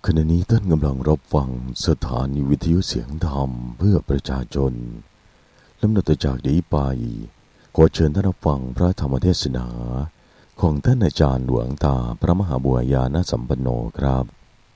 ขณะนี้ท่านกำลังรับฟังสถานีวิทยุเสียงธรรมเพื่อประชาชนลำดับต่อจากนี้ไปขอเชิญท่านรับฟังพระธรรมเทศนาของท่านอาจารย์หลวงตาพระมหาบัวญาณสัมปันโนครับ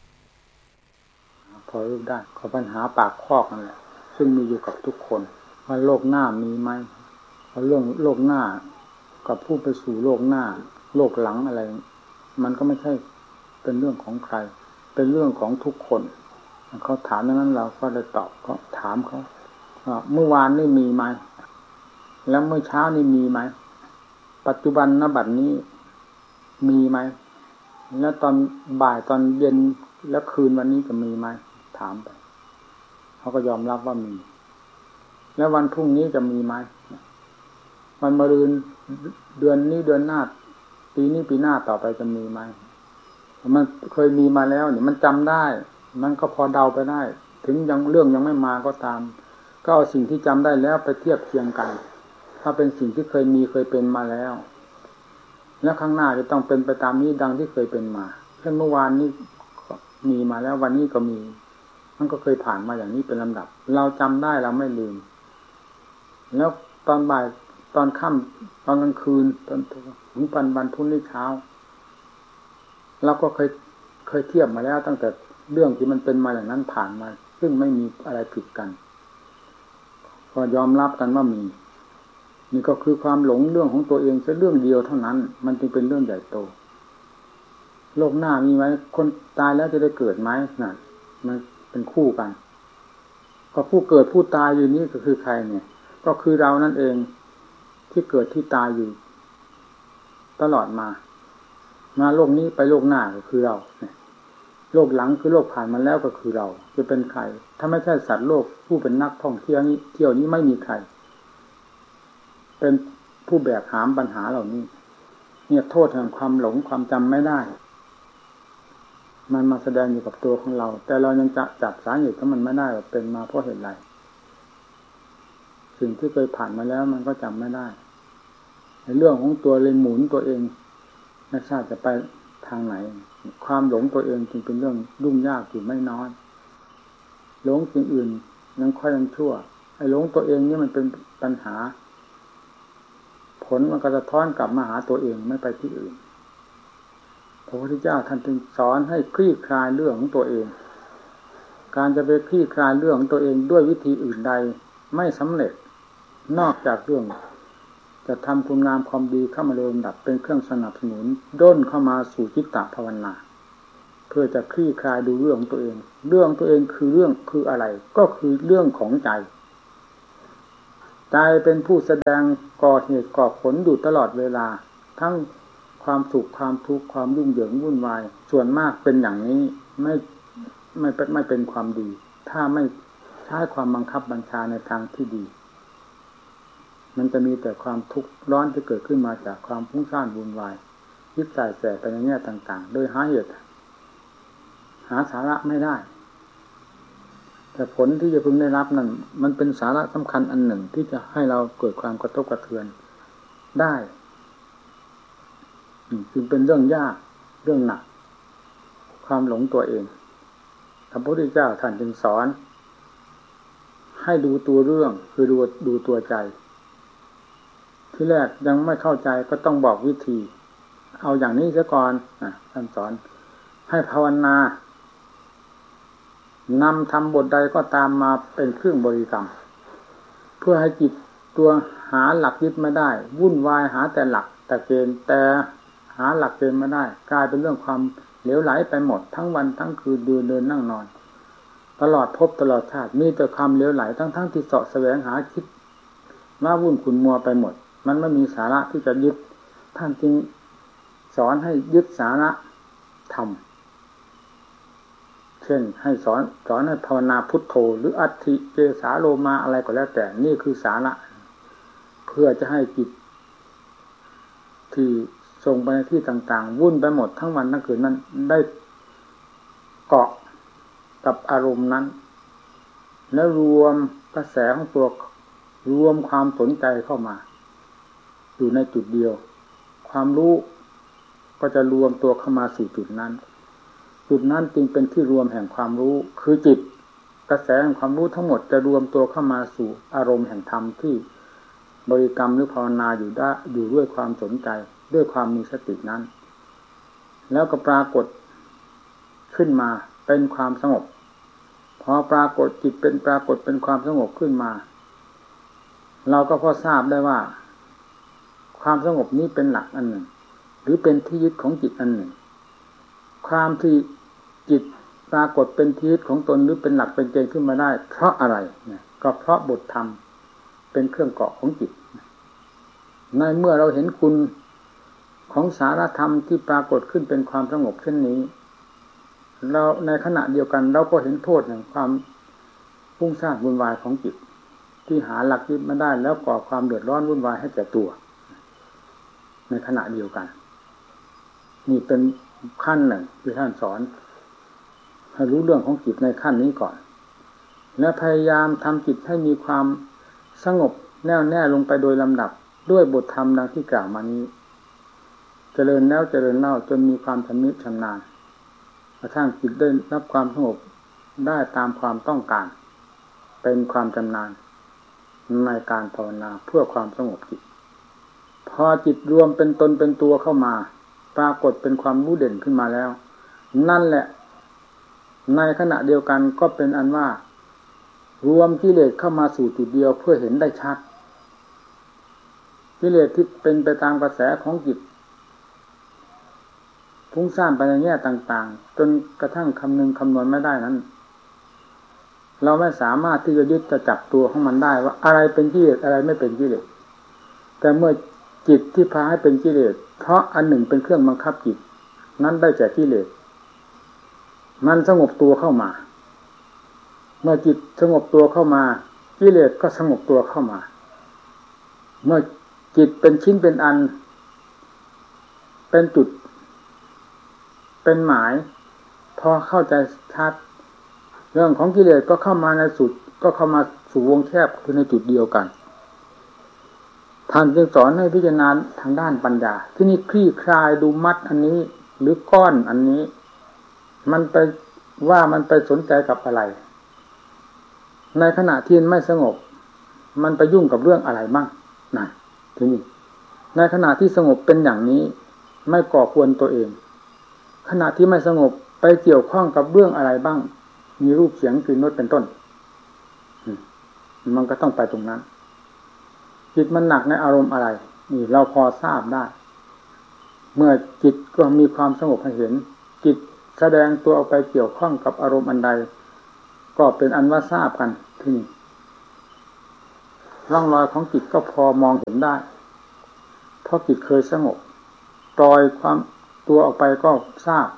พอรู้ได้ขอปัญหาปากคอกนั่นแหละซึ่งมีอยู่กับทุกคนว่าโลกหน้ามีไหมเรื่องโลกหน้ากับผู้ไปสู่โลกหน้าโลกหลังอะไรมันก็ไม่ใช่เป็นเรื่องของใครเป็นเรื่องของทุกคนเขาถามดังนั้นเราก็เลยตอบก็ถามเขาเมื่อวานนี่มีไหมแล้วเมื่อเช้านี่มีไหมปัจจุบันณบัดนี้มีไหมแล้วตอนบ่ายตอนเย็นแล้วคืนวันนี้จะมีไหมถามไปเขาก็ยอมรับว่ามีแล้ววันพรุ่งนี้จะมีไหมวันมะรืนเดือนนี้เดือนหน้าปีนี้ปีหน้าต่อไปจะมีไหมมันเคยมีมาแล้วเนี่ยมันจำได้มันก็พอเดาไปได้ถึงยังเรื่องยังไม่มาก็ตามก็เอาสิ่งที่จำได้แล้วไปเทียบเคียงกันถ้าเป็นสิ่งที่เคยมีเคยเป็นมาแล้วแล้วข้างหน้าจะต้องเป็นไปตามนี้ดังที่เคยเป็นมาเช่นเมื่อวานนี้มีมาแล้ววันนี้ก็มีมันก็เคยผ่านมาอย่างนี้เป็นลำดับเราจำได้เราไม่ลืมแล้วตอนบ่ายตอนค่ำตอนกลางคืนตอนถึงวันพรุ่งนี้เช้าเราก็เคยเทียบมาแล้วตั้งแต่เรื่องที่มันเป็นมาอย่างนั้นผ่านมาซึ่งไม่มีอะไรผิดกันก็ยอมรับกันว่ามีนี่ก็คือความหลงเรื่องของตัวเองแค่เรื่องเดียวเท่านั้นมันจึงเป็นเรื่องใหญ่โตโลกหน้ามีไหมคนตายแล้วจะได้เกิดไหมนั่นมันเป็นคู่กันก็ผู้เกิดผู้ตายอยู่นี่ก็คือใครเนี่ยก็คือเรานั่นเองที่เกิดที่ตายอยู่ตลอดมาโลกนี้ไปโลกหน้าก็คือเราโลกหลังคือโลกผ่านมาแล้วก็คือเราจะเป็นใครถ้าไม่ใช่สัตว์โลกผู้เป็นนักท่องเที่ยวนี้ไม่มีใครเป็นผู้แบกหามปัญหาเหล่านี้เนี่ยโทษแห่งความหลงความจำไม่ได้มันมาแสดงอยู่กับตัวของเราแต่เรายังจะจับสาเหตุของมันไม่ได้ว่าเป็นมาเพราะเหตุใดสิ่งที่เคยผ่านมาแล้วมันก็จำไม่ได้ในเรื่องของตัวเลยหมุนตัวเองไม่ทราบจะไปทางไหนความหลงตัวเองจึงเป็นเรื่องยุ่งยากอยู่ไม่น้อยหลงสิ่งอื่นยังค่อยยังชั่วไอ้หลงตัวเองนี่มันเป็นปัญหาผลมันก็จะท้อนกลับมาหาตัวเองไม่ไปที่อื่นพระพุทธเจ้าท่านจึงสอนให้คลี่คลายเรื่องของตัวเองการจะไปคลี่คลายเรื่องของตัวเองด้วยวิธีอื่นใดไม่สำเร็จนอกจากเรื่องจะทำคุณงามความดีเข้ามาเริ่มดับเป็นเครื่องสนับสนุนด้นเข้ามาสู่จิตตภาวนาเพื่อจะคลี่คลายดูเรื่องของตัวเองเรื่องตัวเองคือเรื่องคืออะไรก็คือเรื่องของใจใจเป็นผู้แสดงก่อเหตุก่อผลอยู่ตลอดเวลาทั้งความสุขความทุกข์ความยุ่งเหยิงวุ่นวายส่วนมากเป็นอย่างนี้ไม่เป็นความดีถ้าไม่ใช้ความบังคับบัญชาในทางที่ดีมันจะมีแต่ความทุกข์ร้อนที่เกิดขึ้นมาจากความฟุ้งซ่านวุ่นวายยึดใส่แสไปในแง่ต่างๆโดยหาเหตุหาสาระไม่ได้แต่ผลที่จะพึงได้รับนั้นมันเป็นสาระสำคัญอันหนึ่งที่จะให้เราเกิดความกระทบกระเทือนได้จึงเป็นเรื่องยากเรื่องหนักความหลงตัวเองพระพุทธเจ้าท่านจึงสอนให้ดูตัวเรื่องคือดูตัวใจที่แรกยังไม่เข้าใจก็ต้องบอกวิธีเอาอย่างนี้ซะก่อนท่านสอนให้ภาวนานำทำบทใดก็ตามมาเป็นเครื่องบริกรรมเพื่อให้จิตตัวหาหลักยึดไม่ได้วุ่นวายหาแต่หลักแต่เกณฑ์แต่หาหลักเกณฑ์ไม่ได้กลายเป็นเรื่องความเหลวไหลไปหมดทั้งวันทั้งคืนเดินนั่งนอนตลอดภพตลอดชาติมีแต่ความเหลวไหลทั้งที่เสาะแสวงหาคิดว่าวุ่นขุ่นมัวไปหมดมันไม่มีสาระที่จะยึดท่านจึงสอนให้ยึดสาระธรรมเช่นให้สอนให้ภาวนาพุทโธหรืออัตถิเกสาโลมาอะไรก็แล้วแต่นี่คือสาระเพื่อจะให้จิตที่ส่งไปในที่ต่างๆวุ่นไปหมดทั้งวันทั้งคืนนั้นได้เกาะกับอารมณ์นั้นแล้วรวมกระแสของตัวรวมความสนใจเข้ามาอยู่ในจุดเดียวความรู้ก็จะรวมตัวเข้ามาสู่จุดนั้นจุดนั้นจึงเป็นที่รวมแห่งความรู้คือจิตกระแสแห่งความรู้ทั้งหมดจะรวมตัวเข้ามาสู่อารมณ์แห่งธรรมที่บริกรรมหรือภาวนาอยู่ด้วยความสนใจด้วยความมีสตินั้นแล้วก็ปรากฏขึ้นมาเป็นความสงบพอปรากฏจิตเป็นปรากฏเป็นความสงบขึ้นมาเราก็พอทราบได้ว่าความสงบนี้เป็นหลักอันหนึ่งหรือเป็นที่ยึดของจิตอันหนึ่งความที่จิตปรากฏเป็นที่ยึดของตนหรือเป็นหลักเป็นเกณฑ์ขึ้นมาได้เพราะอะไรเนี่ยก็เพราะบทธรรมเป็นเครื่องเกาะของจิตในเมื่อเราเห็นคุณของสารธรรมที่ปรากฏขึ้นเป็นความสงบเช่นนี้เราในขณะเดียวกันเราก็เห็นโทษแห่งความฟุ้งซ่านวุ่นวายของจิตที่หาหลักยึดไม่ได้แล้วก่อความเดือดร้อนวุ่นวายให้แก่ตัวในขณะเดียวกันนี่เป็นขั้นหนึ่งที่ท่านสอนให้รู้เรื่องของจิตในขั้นนี้ก่อนและพยายามทำจิตให้มีความสงบแน่วแน่ลงไปโดยลำดับด้วยบทธรรมดังที่กล่าวมานี้เจริญแล้วเจริญเล่าจนมีความชำนิชำนาญกระทั่งจิตได้รับความสงบได้ตามความต้องการเป็นความชำนาญในการภาวนาเพื่อความสงบจิตพอจิตรวมเป็นตนเป็นตัวเข้ามาปรากฏเป็นความรู้เด่นขึ้นมาแล้วนั่นแหละในขณะเดียวกันก็เป็นอันว่ารวมกิเลสเข้ามาสู่จุดเดียวเพื่อเห็นได้ชัดกิเลสที่เป็นไปตามกระแสของจิตฟุ้งซ่านไปในแง่ต่างๆจนกระทั่งคำนึงคำนวณไม่ได้นั้นเราไม่สามารถที่จะยึดจะจับตัวของมันได้ว่าอะไรเป็นกิเลสอะไรไม่เป็นกิเลสแต่เมื่อจิตที่พาให้เป็นกิเลสเพราะอันหนึ่งเป็นเครื่องบังคับจิตนั้นได้แก่กิเลสมันสงบตัวเข้ามาเมื่อจิตสงบตัวเข้ามากิเลสก็สงบตัวเข้ามาเมื่อจิตเป็นชิ้นเป็นอันเป็นจุดเป็นหมายพอเข้าใจชัดเรื่องของกิเลสก็เข้ามาในสุดก็เข้ามาสู่วงแคบคือในจุดเดียวกันท่านจึงสอนให้พิจารณาทางด้านปัญญาที่นี่คลี่คลายดูมัดอันนี้หรือก้อนอันนี้มันไปว่ามันไปสนใจกับอะไรในขณะที่ไม่สงบมันไปยุ่งกับเรื่องอะไรบ้างนั่นทีนี้ในขณะที่สงบเป็นอย่างนี้ไม่ก่อควรตัวเองขณะที่ไม่สงบไปเกี่ยวข้องกับเรื่องอะไรบ้างมีรูปเสียงกลิ่นรสเป็นต้นมันก็ต้องไปตรงนั้นจิตมันหนักในอารมณ์อะไรนี่เราพอทราบได้เมื่อจิตก็มีความสงบให้เห็นจิตแสดงตัวออกไปเกี่ยวข้องกับอารมณ์อันใดก็เป็นอันว่าทราบกันที่นี่ร่องรอยของจิตก็พอมองเห็นได้เพราะจิตเคยสงบปล่อยความตัวออกไปก็ทราบ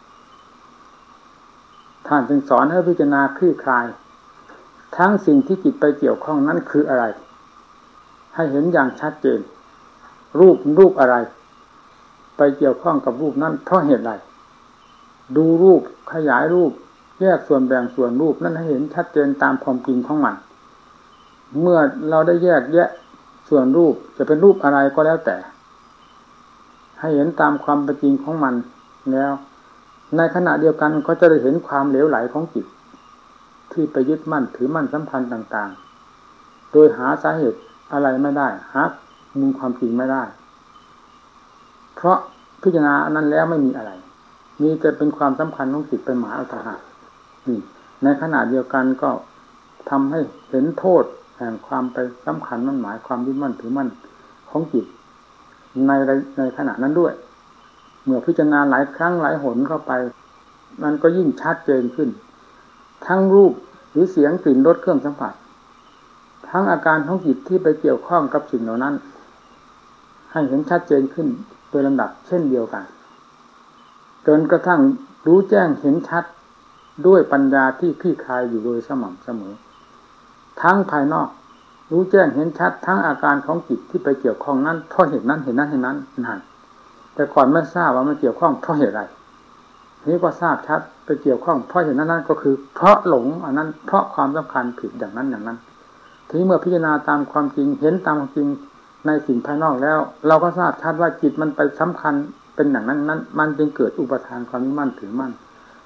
ท่านจึงสอนให้พิจารณาคลี่คลายทั้งสิ่งที่จิตไปเกี่ยวข้องนั้นคืออะไรให้เห็นอย่างชัดเจนรูปอะไรไปเกี่ยวข้องกับรูปนั้นเพราะเหตุใดดูรูปขยายรูปแยกส่วนแบ่งส่วนรูปนั้นให้เห็นชัดเจนตามความจริงของมันเมื่อเราได้แยกแยะส่วนรูปจะเป็นรูปอะไรก็แล้วแต่ให้เห็นตามความเป็นจริงของมันแล้วในขณะเดียวกันก็จะได้เห็นความเหลวไหลของจิตที่ไปยึดมั่นถือมั่นสัมพันธ์ต่างๆโดยหาสาเหตุอะไรไม่ได้หามุมความจริงไม่ได้เพราะพิจารณาอันนั้นแล้วไม่มีอะไรมีแต่เป็นความสำคัญของจิตเป็นหมายเอาต่างหากนี่ในขณะเดียวกันก็ทำให้เห็นโทษแห่งความไปสำคัญมั่นหมายความยึดมั่นถือมั่นของจิตในขณะนั้นด้วยเมื่อพิจารณาหลายครั้งหลายหนเข้าไปมันก็ยิ่งชัดเจนขึ้นทั้งรูปหรือเสียงกลิ่นรสเครื่องสัมผัสทั้งอาการของจิตที่ไปเกี่ยวข้องกับสิ่งเหล่านั้นให้เห็นชัดเจนขึ้นโดยลำดับเช่นเดียวกันจนกระทั่งรู้แจ้งเห็นชัดด้วยปัญญาที่คลี่คลายอยู่โดยสม่ำเสมอทั้งภายนอกรู้แจ้งเห็นชัดทั้งอาการของจิตที่ไปเกี่ยวข้องนั้นเพราะเหตุนั้นนั่นแต่ก่อนไม่ทราบว่ามันเกี่ยวข้องเพราะเหตุอะไรนี้ก็ทราบชัดไปเกี่ยวข้องเพราะเหตุนั้นก็คือเพราะหลงอันนั้นเพราะความสำคัญผิดอย่างนั้นทีเมื่อพิจารณาตามความจริงเห็นตามความจริงในสิ่งภายนอกแล้วเราก็ทราบชัดว่าจิตมันไปสำคัญเป็นอย่างนั้นมันจึงเกิดอุปทานความยึดมั่นถือมั่น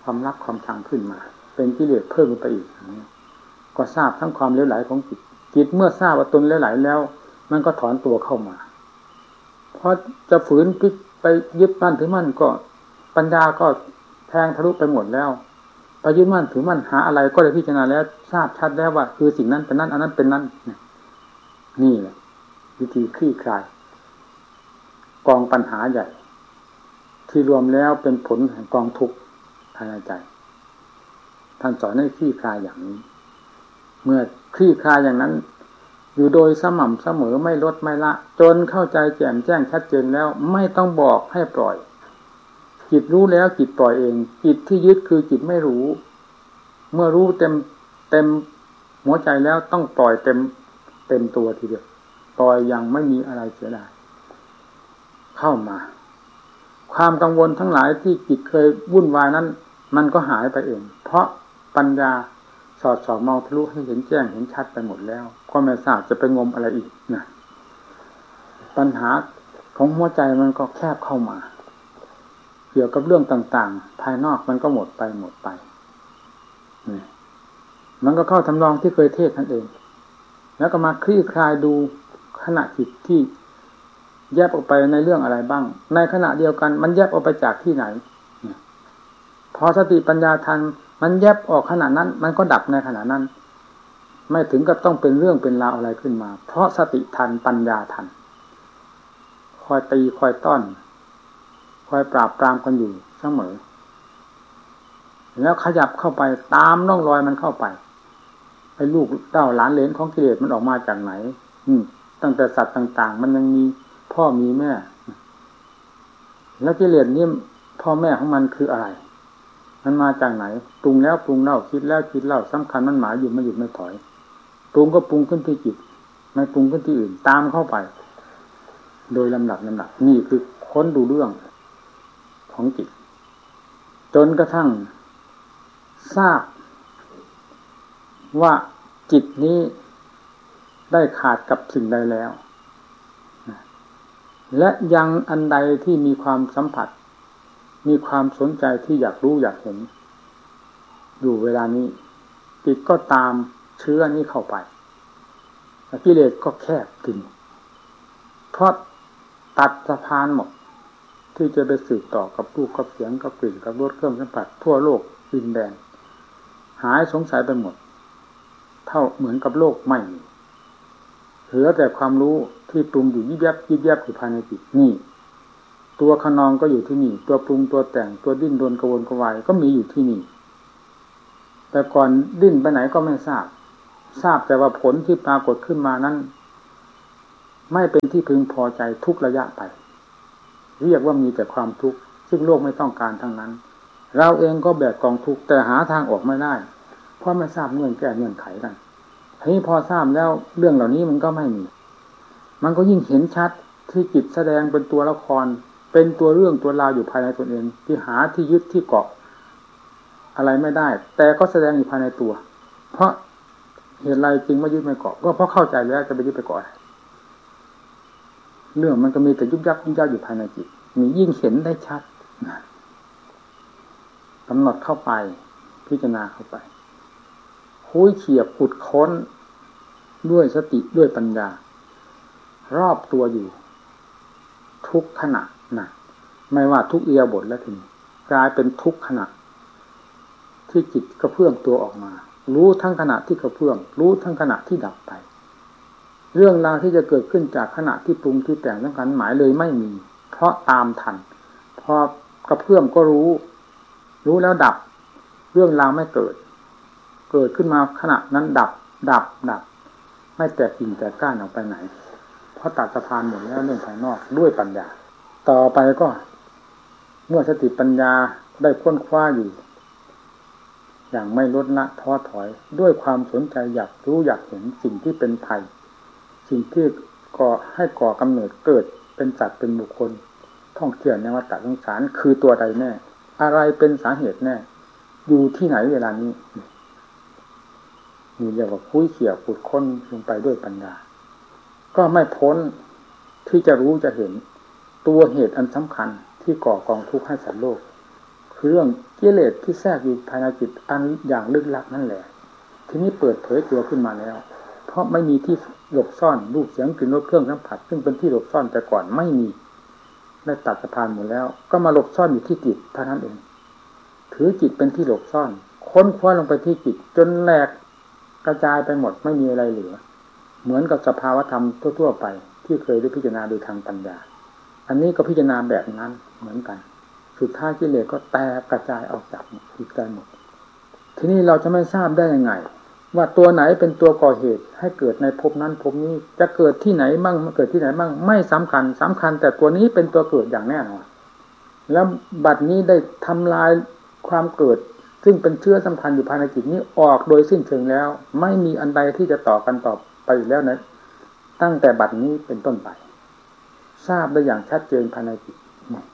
ความรักความชังขึ้นมาเป็นกิเลสเพิ่มขึ้นไปอีกก็ทราบทั้งความเลวไหลของจิตเมื่อทราบว่าตนเลวไหลแล้วมันก็ถอนตัวเข้ามาเพราะจะฝืนไปยึดมั่นถือมั่นก็ปัญญาก็แทงทะลุไปหมดแล้วไปยึดมั่นถือมั่นหาอะไรก็ได้พิจารณาแล้วทราบชัดแล้วว่าคือสิ่งนั้นเป็นนั้นอันนั้นเป็นนั้นนี่แหละวิธีคลี่คลายกองปัญหาใหญ่ที่รวมแล้วเป็นผลแห่งกองทุกข์ภายในใจท่านสอนให้คลี่คลายอย่างนี้เมื่อคลี่คลายอย่างนั้นอยู่โดยสม่ำเสมอไม่ลดไม่ละจนเข้าใจแจ่มแจ้งชัดเจนแล้วไม่ต้องบอกให้ปล่อยจิตรู้แล้วจิตปล่อยเองจิตที่ยึดคือจิตไม่รู้เมื่อรู้เต็มหัวใจแล้วต้องปล่อยเต็มตัวทีเดียวปล่อยยังไม่มีอะไรเสียดายเข้ามาความกังวลทั้งหลายที่จิตเคยวุ่นวายนั้นมันก็หายไปเองเพราะปัญญาสอดส่องมองทะลุให้เห็นแจ้งเห็นชัดไปหมดแล้วก็ไม่ทราบจะไปงมอะไรอีกนะปัญหาของหัวใจมันก็แคบเข้ามาเกี่ยวกับเรื่องต่างๆภายนอกมันก็หมดไปมันก็เข้าทำนองที่เคยเทศนั่นเองแล้วก็มาคลี่คลายดูขณะจิตที่แยบออกไปในเรื่องอะไรบ้างในขณะเดียวกันมันแยบออกไปจากที่ไหนพอสติปัญญาทันมันแยบออกขณะนั้นมันก็ดับในขณะนั้นไม่ถึงกับต้องเป็นเรื่องเป็นราวอะไรขึ้นมาเพราะสติทันปัญญาทันคอยตีคอยต้อนคอยปราบปรามกันอยู่เสมอแล้วขยับเข้าไปตามร่องรอยมันเข้าไปไอ้ลูกเต้าหลานเหลนของกิเลสมันออกมาจากไหนตั้งแต่สัตว์ต่างๆมันยังมีพ่อมีแม่แล้วกิเลสนี่พ่อแม่ของมันคืออะไรมันมาจากไหนปรุงแล้วปรุงเล่าคิดแล้วคิดเล่าสำคัญมันหมายอยู่ไม่หยุดไม่ถอยปรุงก็ปรุงขึ้นที่จิตไม่ปรุงขึ้นที่อื่นตามเข้าไปโดยลำดับนี่คือค้นดูเรื่องของจิตจนกระทั่งทราบว่าจิตนี้ได้ขาดกับสิ่งใดแล้วและยังอันใดที่มีความสัมผัสมีความสนใจที่อยากรู้อยากเห็นอยู่เวลานี้จิตก็ตามเชื้อนี้เข้าไปกิเลสก็แคบถึงเพราะตัดสะพานหมดที่จะไปสืบต่อกับรูปกับเสียงกับกลิ่นกับรสเครื่องสัมผัสทั่วโลกดินแดนหายสงสัยไปหมดเท่าเหมือนกับโลกไม่มีเหลือแต่ความรู้ที่ปรุงอยู่ยิบยับอยู่ภายในจิตนี่ตัวขนองก็อยู่ที่นี่ตัวปรุงตัวแต่งตัวดิ้นรนกระวนกระวายก็มีอยู่ที่นี่แต่ก่อนดิ้นไปไหนก็ไม่ทราบแต่ว่าผลที่ปรากฏขึ้นมานั้นไม่เป็นที่พึงพอใจทุกระยะไปเรียกว่ามีแต่ความทุกข์ซึ่งโลกไม่ต้องการทั้งนั้นเราเองก็แบกกองทุกข์แต่หาทางออกไม่ได้เพราะไม่ทราบเงื่อนไขกันทีนี้พอทราบแล้วเรื่องเหล่านี้มันก็ไม่มีมันก็ยิ่งเห็นชัดที่จิตแสดงเป็นตัวละครเป็นตัวเรื่องตัวราวอยู่ภายในตนเองที่หาที่ยึดที่เกาะอะไรไม่ได้แต่ก็แสดงอยู่ภายในตัวเพราะเหตุไรจริงไม่ยึดไม่เกาะก็เพราะเข้าใจแล้วจะไปยึดไปเกาะเรื่องมันก็มีแต่ยุบยับอยู่ภายในจิตมียิ่งเห็นได้ชัดกำหนดเข้าไปพิจารณาเข้าไปคุยเขี่ยขุดค้นด้วยสติด้วยปัญญารอบตัวอยู่ทุกขณะนะไม่ว่าทุกอิริยาบถแล้วทีนี้กลายเป็นทุกขณะที่จิตกระเพื่อมตัวออกมารู้ทั้งขณะที่กระเพื่อมรู้ทั้งขณะที่ดับไปเรื่องราวที่จะเกิดขึ้นจากขณะที่ปรุงที่แต่งทั้งกันหมายเลยไม่มีเพราะตามทันพอกระเพื่อมก็รู้แล้วดับเรื่องราวไม่เกิดขึ้นมาขณะนั้นดับไม่แตกกิ่งแตกก้านออกไปไหนเพราะตัดสะพานหมดแล้วเรื่องภายนอกด้วยปัญญาต่อไปก็เมื่อสติปัญญาได้ค้นคว้าอยู่อย่างไม่ลดละท้อถอยด้วยความสนใจอยากรู้อยากเห็นสิ่งที่เป็นภัยสิ่งที่ก่อกำเนิดเกิดเป็นสัตว์เป็นบุคคลท่องเที่ยวในวัฏสงสารคือตัวใดแน่อะไรเป็นสาเหตุแน่อยู่ที่ไหนเวลานี้นี่เรียกว่าคุยเขี่ยขุดค้นลงไปด้วยปัญญาก็ไม่พ้นที่จะรู้จะเห็นตัวเหตุอันสำคัญที่ก่อกองทุกข์ให้สัตว์โลกคือเรื่องกิเลสที่แทรกอยู่ภายในจิตอันอย่างลึกลับนั่นแหละทีนี้เปิดเผยตัวขึ้นมาแล้วเพราะไม่มีที่หลบซ่อนรูปเสียงกลิ่นรสเครื่องสัมผัสซึ่งเป็นที่หลบซ่อนแต่ก่อนไม่มีได้ตัดสะพานหมดแล้วก็มาหลบซ่อนอยู่ที่จิตเท่านั้นเองถือจิตเป็นที่หลบซ่อนค้นคว้าลงไปที่จิตจนแหลกกระจายไปหมดไม่มีอะไรเหลือเหมือนกับสภาวธรรมทั่วๆไปที่เคยได้พิจารณาโดยทางปัญญาอันนี้ก็พิจารณาแบบนั้นเหมือนกันสุดท้ายกิเลสก็แตกกระจายออกจากจิตใจหมดทีนี้เราจะไม่ทราบได้ยังไงว่าตัวไหนเป็นตัวก่อเหตุให้เกิดในภพนั้นภพนี้จะเกิดที่ไหนมั่งเกิดที่ไหนมั่งไม่สำคัญสำคัญแต่ตัวนี้เป็นตัวเกิดอย่างแน่นอนแล้วบัดนี้ได้ทำลายความเกิดซึ่งเป็นเชื้อสำคัญอยู่ภายในจิตนี้ออกโดยสิ้นเชิงแล้วไม่มีอันใดที่จะต่อกันต่อไปอีกแล้วนะตั้งแต่บัดนี้เป็นต้นไปทราบได้อย่างชัดเจนภายในจิต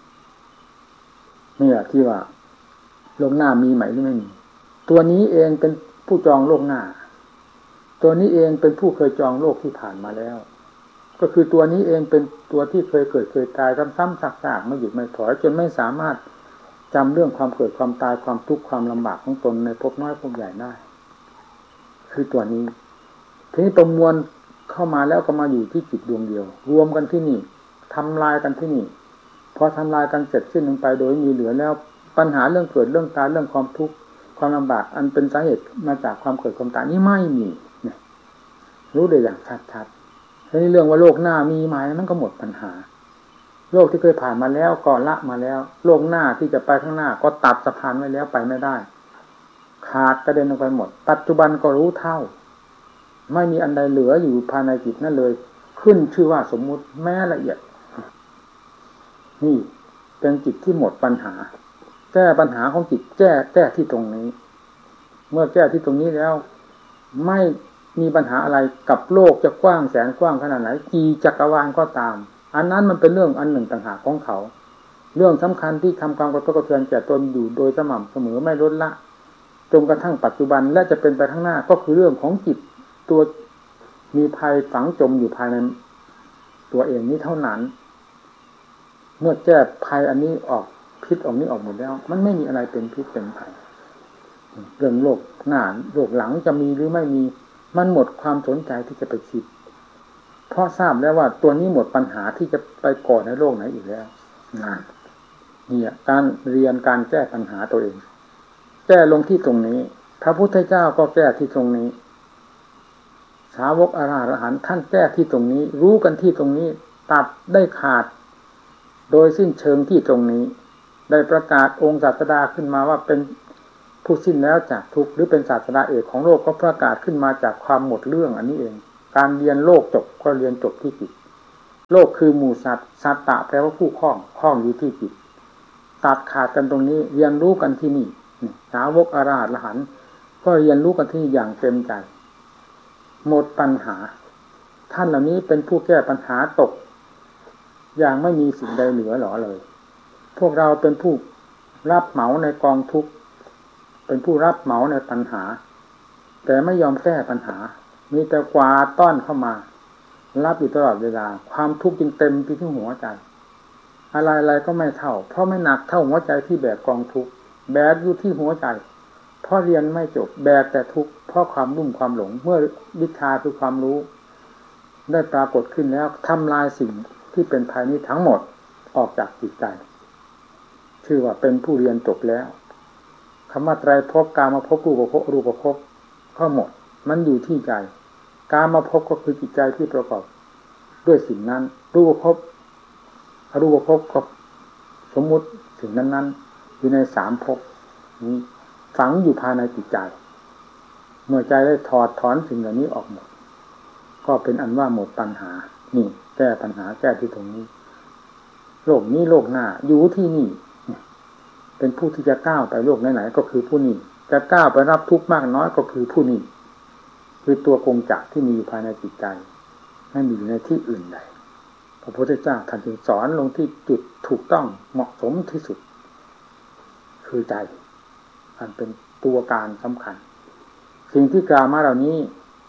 นี่แหละที่ว่าโลกหน้ามีไหมหรือไม่มีตัวนี้เองเป็นผู้จองโลกหน้าตัวนี้เองเป็นผู้เคยจองโลกที่ผ่านมาแล้วก็คือตัวนี้เองเป็นตัวที่เคยเกิดเคยตายซ้ำๆซากๆไม่หยุดไม่ถอยจนไม่สามารถจำเรื่องความเกิดความตายความทุกข์ความลำบากของตนในภพน้อยภพใหญ่ได้คือตัวนี้ทีนี้ประมวลเข้ามาแล้วก็มาอยู่ที่จิตดวงเดียวรวมกันที่นี่ทำลายกันที่นี่พอทำลายกันเสร็จสิ้นลงไปโดยมีเหลือแล้วปัญหาเรื่องเกิดเรื่องตายเรื่องความทุกข์ความลำบากอันเป็นสาเหตุมาจากความเกิดความตายนี้ไม่มีเนี่ยรู้ได้อย่างชัดๆทีนี้เรื่องว่าโลกหน้ามีไหมมันก็หมดปัญหาโลกที่เคยผ่านมาแล้วก็ละมาแล้วโลกหน้าที่จะไปข้างหน้าก็ตัดสะพานไว้แล้วไปไม่ได้ขาดกระเด็นลงไปหมดปัจจุบันก็รู้เท่าไม่มีอันใดเหลืออยู่ภายในจิตนั่นเลยขึ้นชื่อว่าสมมุติแม้ละเอียดนี่เป็นจิตที่หมดปัญหาแก้ปัญหาของจิตแก้ที่ตรงนี้เมื่อแก้ที่ตรงนี้แล้วไม่มีปัญหาอะไรกับโลกจะกว้างแสนกว้างขนาดไหนกี่จักรวาลก็ตามอันนั้นมันเป็นเรื่องอันหนึ่งต่างหากของเขาเรื่องสำคัญที่ทำความกระทบกระเทือนแก่ตนอยู่โดยสม่ำเสมอไม่ลดละจนกระทั่งปัจจุบันและจะเป็นไปข้างหน้าก็คือเรื่องของจิตตัวมีภัยฝังจมอยู่ภายในตัวเองนี้เท่านั้นเมื่อแก้ภัยอันนี้ออกพิษออกนี้ออกหมดแล้วมันไม่มีอะไรเป็นพิษเป็นภัยเรื่องโลกหน้าโลกหลังจะมีหรือไม่มีมันหมดความสนใจที่จะไปคิดเพราะทราบแล้วว่าตัวนี้หมดปัญหาที่จะไปก่อในโลกไหนอีกแล้วเนี่ยการเรียนการแก้ปัญหาตัวเองแก้ลงที่ตรงนี้พระพุทธเจ้าก็แก้ที่ตรงนี้สาวกอรหันต์ท่านแก้ที่ตรงนี้รู้กันที่ตรงนี้ตัดได้ขาดโดยสิ้นเชิงที่ตรงนี้ได้ประกาศองค์ศาสดาขึ้นมาว่าเป็นผู้สิ้นแล้วจากทุกข์หรือเป็นศาสดาเอกของโลกก็ประกาศขึ้นมาจากความหมดเรื่องอันนี้เองการเรียนโลกจบก็เรียนจบที่จิตโลกคือหมู่สัตว์สัตตะแปลว่าผู้คล้องอยู่ที่จิตตัดขาดกันตรงนี้เรียนรู้กันที่นี่สาวกอรหันต์ก็เรียนรู้กันที่อย่างเต็มใจหมดปัญหาท่านเหล่านี้เป็นผู้แก้ปัญหาตกอย่างไม่มีสิ่งใดเหลือหรอเลยพวกเราเป็นผู้รับเหมาในกองทุกข์เป็นผู้รับเหมาในปัญหาแต่ไม่ยอมแก้ปัญหามีแต่กวาดต้อนเข้ามารับอยู่ตลอดเวลาความทุกข์จึงเต็มที่หัวใจอะไรๆก็ไม่เท่าเพราะไม่หนักเท่าหัวใจที่แบกกองทุกข์แบกอยู่ที่หัวใจเพราะเรียนไม่จบแบกแต่ทุกข์เพราะความรุ่มความหลงเมื่อวิชาคือความรู้ได้ปรากฏขึ้นแล้วทำลายสิ่งที่เป็นภายนี้ทั้งหมดออกจากจิตใจชื่อว่าเป็นผู้เรียนจบแล้วคำว่าไตรภพกามภพรูปภพอรูปภพก็หมดมันอยู่ที่ใจกามภพก็คือจิตใจที่ประกอบด้วยสิ่งนั้นรูปภพอรูปภพก็สมมุติสิ่งนั้นๆอยู่ในสามภพนี้ฝังอยู่ภายในจิตใจเมื่อใจได้ถอดถอนสิ่งเหล่านี้ออกหมดก็เป็นอันว่าหมดปัญหานี่แก้ปัญหาแก้ที่ตรงนี้โลกนี้โลกหน้าอยู่ที่นี่เป็นผู้ที่จะก้าวไปโลกไหนๆก็คือผู้นี้จะก้าวไปรับทุกข์มากน้อยก็คือผู้นี้คือตัวกงจักรที่มีอยู่ภายในจิตใจไม่มีอยู่ในที่อื่นใดพระพุทธเจ้าท่านจึงสอนลงที่จุดถูกต้องเหมาะสมที่สุดคือใจอันเป็นตัวการสำคัญสิ่งที่กล่าวมาเหล่านี้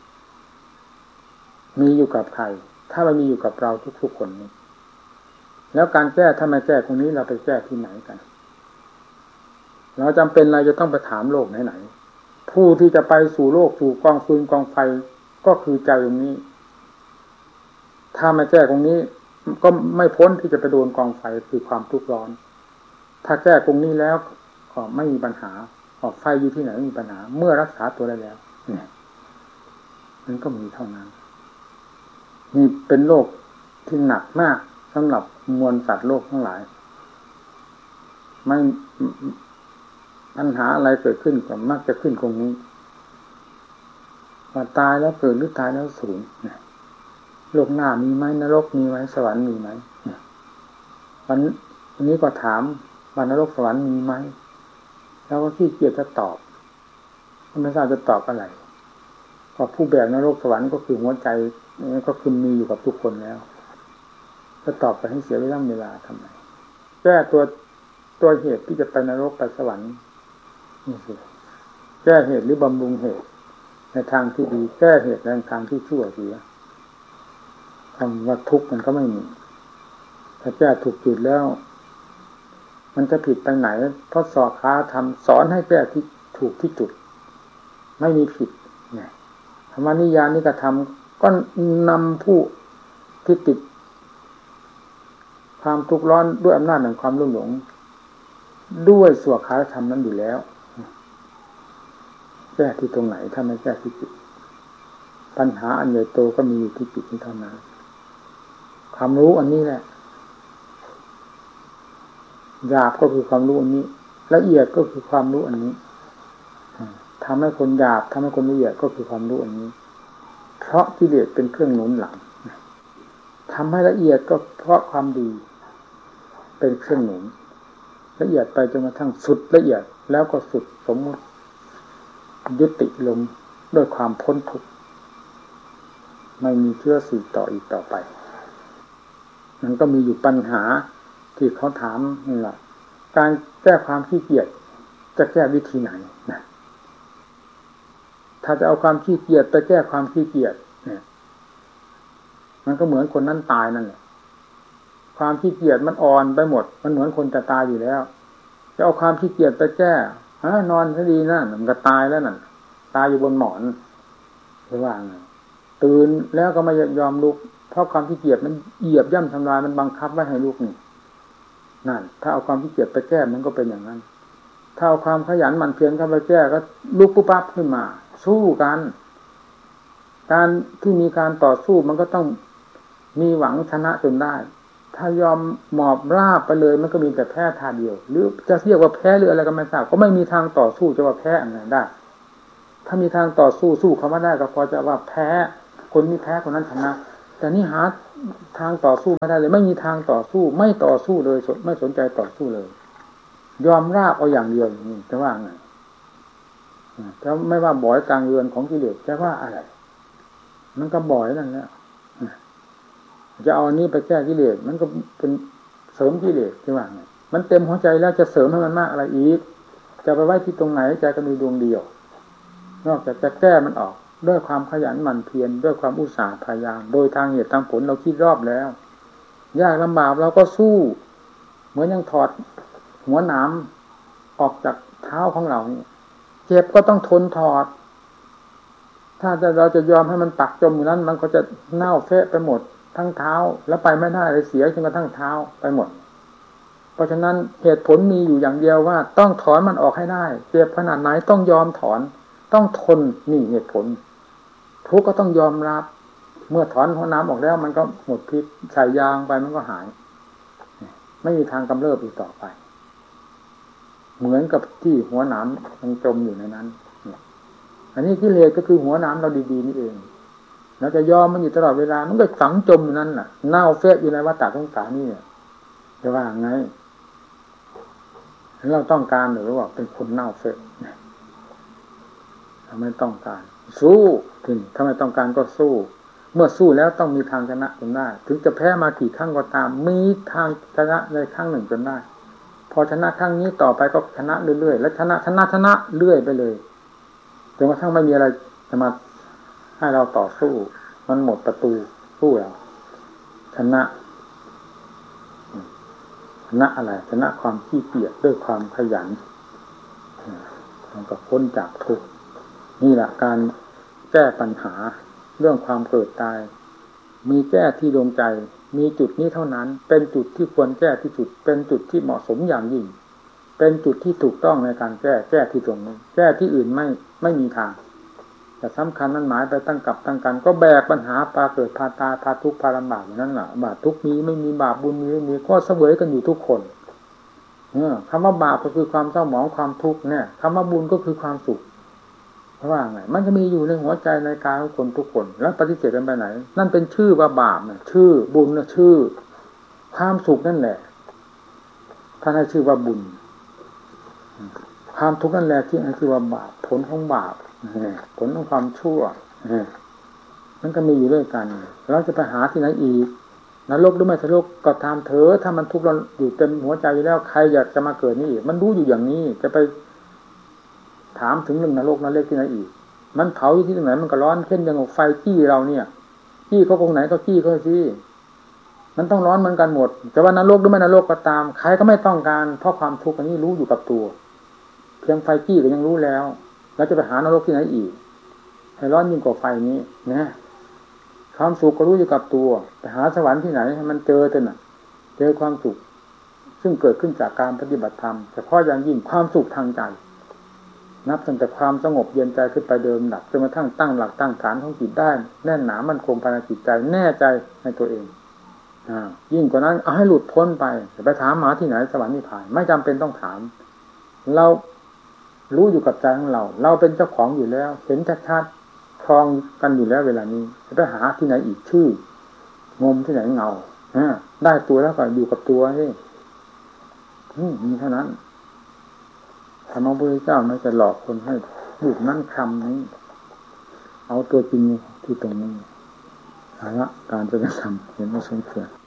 มีอยู่กับใครถ้ามันมีอยู่กับเราทุกๆคนนี้แล้วการแก้ถ้าไม่แก้ตรงนี้เราไปแก้ที่ไหนกันเราจำเป็นอะไรจะต้องไปถามโลกไหนๆผู้ที่จะไปสู่โลกสู่กองฟืนกองไฟก็คือใจตรงนี้ถ้าไม่แก้ตรงนี้ก็ไม่พ้นที่จะไปโดนกองไฟคือความทุกข์ร้อนถ้าแก้ตรงนี้แล้วก็ไม่มีปัญหาไฟอยู่ที่ไหนไม่มีปัญหาเมื่อรักษาตัวได้แล้วเนี่ยมันก็มีเท่านั้นนี่เป็นโลกที่หนักมากสำหรับมวลสัตว์โลกทั้งหลายไม่ปัญหาอะไรเกิดขึ้นก็มักจะขึ้นตรงนี้ว่าตายแล้วเกิดหรือตายแล้วสูญโลกหน้ามีไหมนรกมีไหมสวรรค์มีไหมวันนี้ก็ถามว่านรกสวรรค์มีไหมแล้วก็ขี้เกียจจะตอบไม่ทราบจะตอบอะไรก็ผู้แบกนรกสวรรค์ก็คือหัวใจก็คือมีอยู่กับทุกคนแล้วจะตอบไปให้เสียเวลาทำไมแก้ตัวเหตุที่จะไปนรกไปสวรรค์นี่สิแก้เหตุหรือบำรุงเหตุในทางที่ดีแก้เหตุในทางที่ชั่วเสียคำว่าทุกข์มันก็ไม่มีถ้าแก้ถูกจุดแล้วมันจะผิดไปไหนเพราะสอค้าทำสอนให้แก้ที่ถูกที่จุดไม่มีผิดเนี่ยธรรมนิยานิกระทำก็นำผู้ที่ติดความทุกข์ร้อนด้วยอำนาจแห่งความรุ่มหลงด้วยสวขาธรรมนั้นอยู่แล้วแก้ที่ตรงไหนถ้าไม่แก้ที่จิตปัญหาอันใหญ่โตก็มีอยู่ที่จิตนี้เท่านั้นความรู้อันนี้แหละหยาบก็คือความรู้อันนี้ละเอียดก็คือความรู้อันนี้ทำให้คนหยาบทำให้คนละเอียดก็คือความรู้อันนี้เพราะกิเลสเป็นเครื่องหนุนหลังทำให้ละเอียดก็เพราะความดีเป็นเครื่องหนุนละเอียดไปจนกระทั่งสุดละเอียดแล้วก็สุดสมมติยุติลงด้วยความพ้นทุกข์ไม่มีเชื้อสืบต่ออีกต่อไปมันก็มีอยู่ปัญหาที่เขาถามนี่แหละการแก้ความขี้เกียจจะแก้วิธีไหนนะถ้าจะเอาความขี้เกียจไปแก้ความขี้เกียจเนี่ยมันก็เหมือนคนนั้นตายนั่นแหละความขี้เกียจมันอ่อนไปหมดมันเหมือนคนจะตายอยู่แล้วจะเอาความขี้เกียจไปแก้นอนซะดีนั่นมันก็ตายแล้วนั่นตายอยู่บนหมอนหรือว่าไงตื่นแล้วก็ไม่ยอมลุกเพราะความขี้เกียจมันเหยียบย่ำทำลายมันบังคับไว้ให้ลุกนี่นั่นถ้าเอาความขี้เกียจไปแก้มันก็เป็นอย่างนั้นถ้าเอาความขยันหมั่นเพียรเข้าไปแก้ก็ลุกปุ๊บปั๊บขึ้นมาสู้กันการที่มีการต่อสู้มันก็ต้องมีหวังชนะจนได้ถ้ายอมหมอบราบไปเลยมันก็มีแต่แพ้ท่าเดียวหรือจะเรียกว่าแพ้หรืออะไรก็ไม่ทราบก็ไม่มีทางต่อสู้จะว่าแพ้อะไรได้ถ้ามีทางต่อสู้เขาไม่ได้ก็พอจะว่าแพ้คนนี้แพ้คนนั้นชนะแต่นี่หาทางต่อสู้ไม่ได้เลยไม่มีทางต่อสู้ไม่ต่อสู้เลยไม่สนใจต่อสู้เลยยอมราบเอาอย่างเดียวนี่จะว่าไงจะไม่ว่าบ่อยกลางเรือนของกิเลสจะว่าอะไรมันก็บ่อยนั่นแหละจะเอาอันนี้ไปแก้กิเลสมันก็เป็นเสริมกิเลสใช่ไหมมันเต็มหัวใจแล้วจะเสริมให้มันมากอะไรอีกจะไปไว้ที่ตรงไหนใจก็มีดวงเดียวนอกจากจะแก้มันออกด้วยความขยันหมั่นเพียรด้วยความอุตสาห์พยายามโดยทางเหตุทางผลเราคิดรอบแล้วยากลำบากเราก็สู้เหมือนยังถอดหัวหนามออกจากเท้าของเราเนี่ยเจ็บก็ต้องทนถอดถ้าเราจะยอมให้มันปักจมอยู่นั้นมันก็จะเน่าเฟะไปหมดทั้งเท้าแล้วไปไม่ได้เลยเสียจนกระทั่งเท้าไปหมดเพราะฉะนั้นเหตุผลมีอยู่อย่างเดียวว่าต้องถอนมันออกให้ได้เจ็บขนาดไหนต้องยอมถอนต้องทนนี่เหตุผลทุกข์ก็ต้องยอมรับเมื่อถอนหัวน้ำออกแล้วมันก็หมดพิษใส่ยางไปมันก็หายไม่มีทางกำเริบอีกต่อไปเหมือนกับที่หัวน้ำมันจมอยู่ในนั้นอันนี้กิเลสก็คือหัวน้ำเราดีๆนี่เองเราจะยอมมันอยู่ตลอดเวลามันก็ฝังจมอยู่นั่นน่ะเน่าเฟะอยู่ในวัฏฏะสงสารนี่จะว่าไงเราต้องการหรือว่าเป็นคนเน่าเฟะถ้าไม่ต้องการสู้ถึงถ้าไม่ต้องการก็สู้เมื่อสู้แล้วต้องมีทางชนะจนได้ถึงจะแพ้มากี่ครั้งก็ตามมีทางชนะในครั้งหนึ่งจนได้พอชนะครั้งนี้ต่อไปก็ชนะเรื่อยๆแล้วชนะเรื่อยไปเลยจนกระทั่งไม่มีอะไรจะมาให้เราต่อสู้มันหมดประตูสู้แล้วชนะอะไรชนะความขี้เกียจด้วยความขยันมันก็พ้นจากทุกข์นี่แหละการแก้ปัญหาเรื่องความเกิดตายมีแก้ที่ดวงใจมีจุดนี้เท่านั้นเป็นจุดที่ควรแก้ที่สุดเป็นจุดที่เหมาะสมอย่างยิ่งเป็นจุดที่ถูกต้องในการแก้ที่ตรงนี้แก้ที่อื่นไม่มีทางแต่สำคัญนั้นหมายไปตั้งกับตั้งกันก็แบกปัญหาพาเกิดพาตายพาทุกข์พาลำบากอย่างนั้นแหละบาปทุกข์มีไม่มีบาปบุญมีไม่มีก็เสวยกันอยู่ทุกคนคำว่าบาปก็คือความเศร้าหมองความทุกข์เนี่ยคำว่าบุญก็คือความสุขเพราะว่าไงมันจะมีอยู่ในหัวใจในกายของคนทุกคนแล้วปฏิเสธกันไปไหนนั่นเป็นชื่อว่าบาปนะชื่อบุญนะชื่อความสุขนั่นแหละท่านให้ชื่อว่าบุญความทุกข์นั่นแหละที่ให้ชื่อว่าบาปผลของบาปผลของความชั่วมันก็มีอยู่ด้วยกันเราจะไปหาที่ไหนอีกนรกหรือไม่นรกก็ตามเถอะถ้ามันทุกข์เราอยู่เต็มหัวใจอยู่แล้วใครอยากจะมาเกิดนี่อีกมันรู้อยู่อย่างนี้จะไปถามถึงเรื่องนรกนรกที่ไหนอีกมันเผาอยู่ที่ตรงไหนมันก็ร้อนเข้มอย่างไฟจี้เราเนี่ยจี้เขาตรงไหนก็จี้เขาสิมันต้องร้อนเหมือนกันหมดจะว่านรกหรือไม่นรกก็ตามใครก็ไม่ต้องการเพราะความทุกข์อันนี้รู้อยู่กับตัวเพียงไฟจี้ก็ยังรู้แล้วแล้วจะไปหานรกที่ไหนอีกให้ร้อนยิ่งกว่าไฟนี้นะความสุขก็รู้อยู่กับตัวไปหาสวรรค์ที่ไหนให้มันเจอเถอะน่ะเจอความสุขซึ่งเกิดขึ้นจากการปฏิบัติธรรมเฉพาะอย่างยิ่งความสุขทางใจนับตั้งแต่ความสงบเย็นใจขึ้นไปเดิมดับจนกระทั่งตั้งหลักตั้งฐานของจิตได้แน่นหนามั่นคงภายในจิตใจแน่ใจในตัวเองยิ่งกว่านั้นเอาให้หลุดพ้นไปไปถามหาที่ไหนสวรรค์นิพพานไม่จำเป็นต้องถามเรารู้อยู่กับใจของเราเราเป็นเจ้าของอยู่แล้วเห็นชัดๆครองกันอยู่แล้วเวลานี้จะไปหาที่ไหนอีกชื่องมที่ไหนเงาได้ตัวแล้วก็อยู่กับตัวนี่มีเท่านั้นธรรมะพุทธเจ้าไม่จะหลอกคนให้บุกนั่นคำนี้เอาตัวจริงที่ตรงนี้เอาละการจะทำเห็นว่าสมควร